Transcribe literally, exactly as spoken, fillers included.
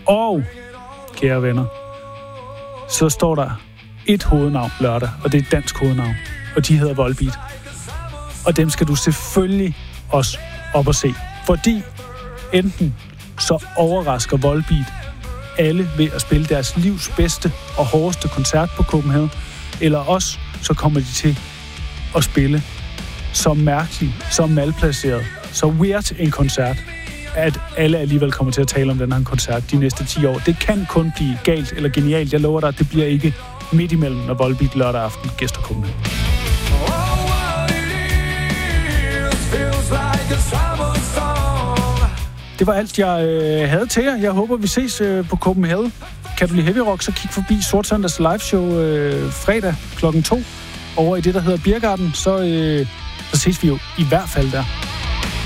Og, kære venner, så står der et hovednavn lørdag, og det er et dansk hovednavn, og de hedder Volbeat. Og dem skal du selvfølgelig også op og se, fordi enten så overrasker Volbeat alle ved at spille deres livs bedste og hårdeste koncert på Copenhagen, eller også så kommer de til at spille så mærkelig, så malplaceret, så weird en koncert, at alle alligevel kommer til at tale om den her koncert de næste ti år. Det kan kun blive galt eller genialt. Jeg lover dig, at det bliver ikke midt imellem, når Volbeat lørdag aften gæster Copenhagen. Det var alt, jeg øh, havde til jer. Jeg håber, vi ses øh, på Copenhagen. Kan du lide heavy rock, så kig forbi Sort Søndags liveshow øh, fredag klokken to over i det, der hedder Biergarten. Så, øh, så ses vi jo i hvert fald der.